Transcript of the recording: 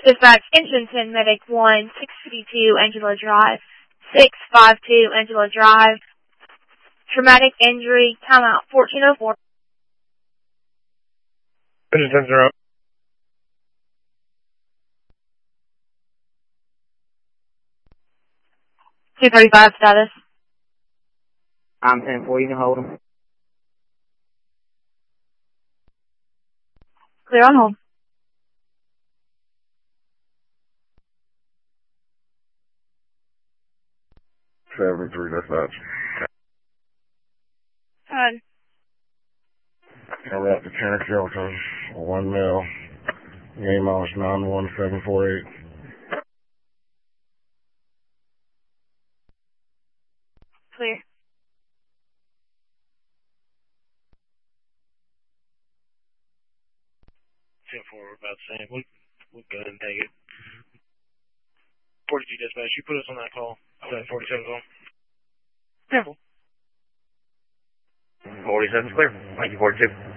Dispatch, Engine 10, Medic 1, 652 Angela Drive, 652 Angela Drive. Traumatic injury, timeout 1404. Engine 10-0. 235 status. I'm 10-4, you can hold him. Clear on hold. 73 dispatch. Good. We're at the Tanner Shelters, 1 mil. Game mileage 91748. Clear. 10-4, we're about the same. We'll go ahead and take it. 42 dispatch, you put us on that call. 747's on. 10-4. 47's clear. Thank you, 42.